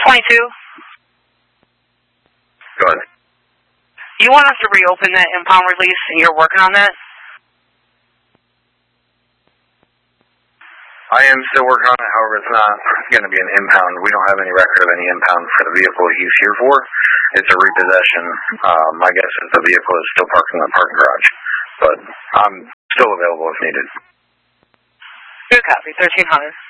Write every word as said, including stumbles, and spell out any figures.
twenty-two? Go ahead. You want us to reopen that impound release, and you're working on that? I am still working on it, however, it's not going to be an impound. We don't have any record of any impound for the vehicle he's here for. It's a repossession. Uh, my guess is the vehicle is still parked in the parking garage. But I'm still available if needed. Good copy, thirteen hundred.